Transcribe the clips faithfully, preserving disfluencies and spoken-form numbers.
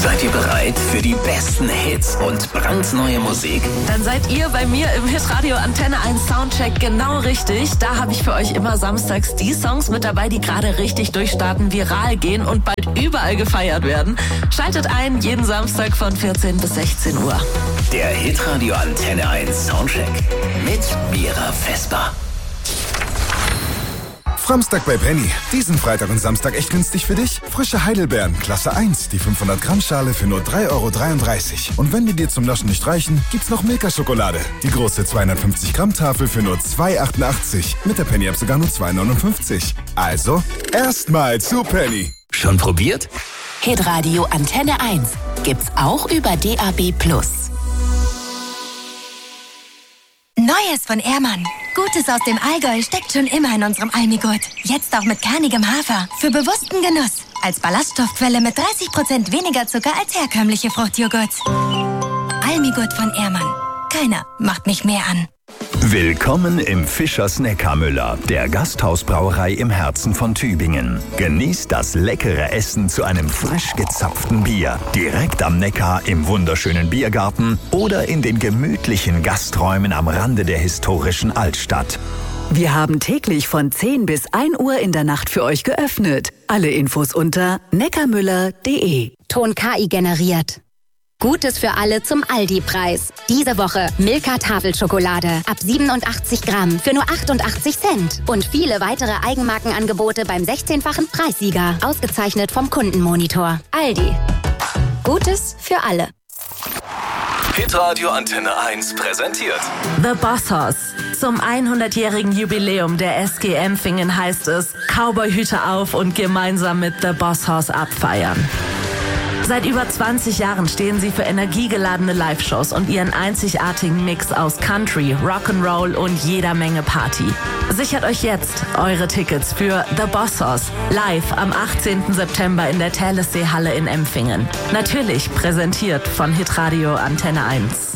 Seid ihr bereit für die besten Hits und brandneue Musik? Dann seid ihr bei mir im Hitradio Antenne eins Soundcheck genau richtig. Da habe ich für euch immer samstags die Songs mit dabei, die gerade richtig durchstarten, viral gehen und bald überall gefeiert werden. Schaltet ein, jeden Samstag von vierzehn bis sechzehn Uhr. Der Hitradio Antenne eins Soundcheck mit Mira Vesper. Framstag bei Penny. Diesen Freitag und Samstag echt günstig für dich. Frische Heidelbeeren, Klasse eins, die fünfhundert Gramm Schale für nur drei Euro dreiunddreißig. Und wenn die dir zum Naschen nicht reichen, gibt's noch Milka-Schokolade. Die große zweihundertfünfzig Gramm Tafel für nur zwei Euro achtundachtzig. Mit der Penny-App sogar nur zwei Euro neunundfünfzig. Also, erstmal zu Penny. Schon probiert? Hitradio Antenne eins gibt's auch über D A B plus. Neues von Ehrmann. Gutes aus dem Allgäu steckt schon immer in unserem Almigurt. Jetzt auch mit kernigem Hafer. Für bewussten Genuss. Als Ballaststoffquelle mit dreißig Prozent weniger Zucker als herkömmliche Fruchtjoghurts. Almigurt von Ehrmann. Keiner macht mich mehr an. Willkommen im Fischers Neckarmüller, der Gasthausbrauerei im Herzen von Tübingen. Genießt das leckere Essen zu einem frisch gezapften Bier. Direkt am Neckar im wunderschönen Biergarten oder in den gemütlichen Gasträumen am Rande der historischen Altstadt. Wir haben täglich von zehn bis ein Uhr in der Nacht für euch geöffnet. Alle Infos unter neckarmüller punkt de. Ton K I generiert. Gutes für alle zum Aldi-Preis. Diese Woche Milka Tafelschokolade ab siebenundachtzig Gramm für nur achtundachtzig Cent. Und viele weitere Eigenmarkenangebote beim sechzehnfachen Preissieger. Ausgezeichnet vom Kundenmonitor. Aldi. Gutes für alle. Hitradio Antenne eins präsentiert The Bossos. Zum hundertjährigen Jubiläum der S G Empfingen heißt es, Cowboyhüte auf und gemeinsam mit The Bossos abfeiern. Seit über zwanzig Jahren stehen sie für energiegeladene Live-Shows und ihren einzigartigen Mix aus Country, Rock'n'Roll und jeder Menge Party. Sichert euch jetzt eure Tickets für The Bossos live am achtzehnten September in der Thalessee-Halle in Empfingen. Natürlich präsentiert von Hitradio Antenne eins.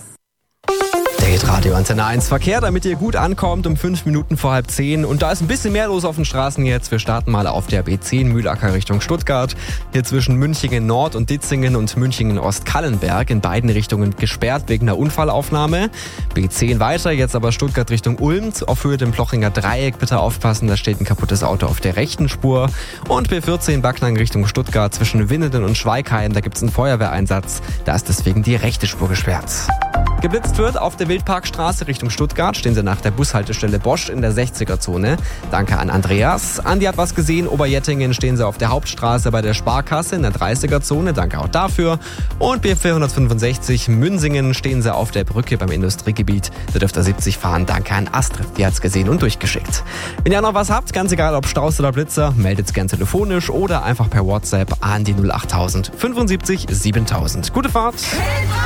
Radio Antenne eins Verkehr, damit ihr gut ankommt, um fünf Minuten vor halb zehn. Und da ist ein bisschen mehr los auf den Straßen jetzt. Wir starten mal auf der B zehn Mühlacker Richtung Stuttgart. Hier zwischen Münchingen Nord und Ditzingen und Münchingen Ost-Kallenberg in beiden Richtungen gesperrt wegen einer Unfallaufnahme. B zehn weiter, jetzt aber Stuttgart Richtung Ulm. Auf Höhe dem Plochinger Dreieck bitte aufpassen, da steht ein kaputtes Auto auf der rechten Spur. Und B vierzehn Backnang Richtung Stuttgart zwischen Winnenden und Schweigheim, da gibt es einen Feuerwehreinsatz. Da ist deswegen die rechte Spur gesperrt. Geblitzt wird auf der Wildparkstraße Richtung Stuttgart, stehen sie nach der Bushaltestelle Bosch in der sechziger-Zone. Danke an Andreas. Andi hat was gesehen, Oberjettingen stehen sie auf der Hauptstraße bei der Sparkasse in der dreißiger-Zone. Danke auch dafür. Und B vierhundertfünfundsechzig Münsingen stehen sie auf der Brücke beim Industriegebiet. Da dürft ihr siebzig fahren. Danke an Astrid, die hat's gesehen und durchgeschickt. Wenn ihr noch was habt, ganz egal ob Staus oder Blitzer, meldet's gern telefonisch oder einfach per WhatsApp an die null achttausend fünfundsiebzig siebentausend. Gute Fahrt!